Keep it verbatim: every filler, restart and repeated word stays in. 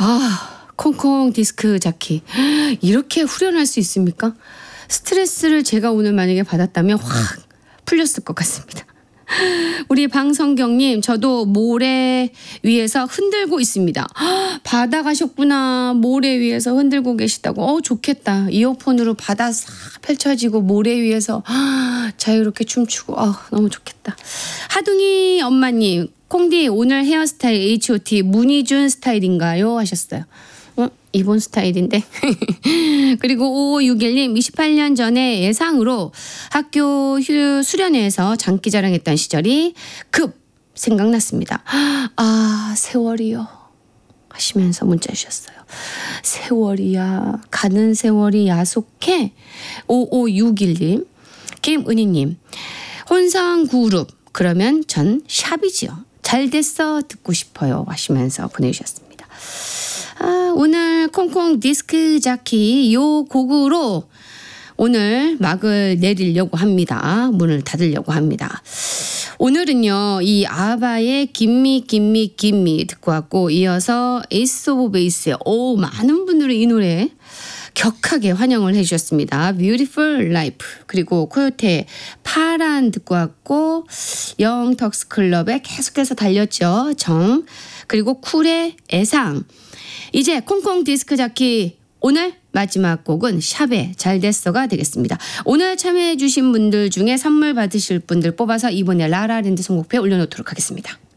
아, 콩콩 디스크 자키. 이렇게 후련할 수 있습니까? 스트레스를 제가 오늘 만약에 받았다면 확 풀렸을 것 같습니다. 우리 방성경님, 저도 모래 위에서 흔들고 있습니다. 바다 가셨구나. 모래 위에서 흔들고 계시다고. 어, 좋겠다. 이어폰으로 바다 싹 펼쳐지고 모래 위에서 자유롭게 춤추고. 어, 너무 좋겠다. 하둥이 엄마님, 콩디 오늘 헤어스타일 에이치 오 티 문희준 스타일인가요? 하셨어요. 어, 이번 스타일인데. 그리고 오오육일 님, 이십팔 년 전에 예상으로 학교 휴 수련회에서 장기자랑했던 시절이 급 생각났습니다. 아, 세월이요 하시면서 문자 주셨어요. 세월이야. 가는 세월이 야속해. 오오육일 님, 김은희님, 혼성 그룹 그러면 전 샵이지요. 잘 됐어 듣고 싶어요 하시면서 보내주셨습니다. 아, 오늘 콩콩 디스크 자키 요 곡으로 오늘 막을 내리려고 합니다. 문을 닫으려고 합니다. 오늘은요, 이 아바의 김미 김미 김미 듣고 왔고, 이어서 에이스 오브 베이스의 오, 많은 분들이 이 노래 격하게 환영을 해주셨습니다. Beautiful Life, 그리고 코요태 파란 듣고 왔고, 영턱스 클럽에 계속해서 달렸죠. 정, 그리고 쿨의 애상. 이제 콩콩 디스크 자키 오늘 마지막 곡은 샵의 잘 됐어가 되겠습니다. 오늘 참여해 주신 분들 중에 선물 받으실 분들 뽑아서 이번에 라라랜드 선곡표에 올려놓도록 하겠습니다.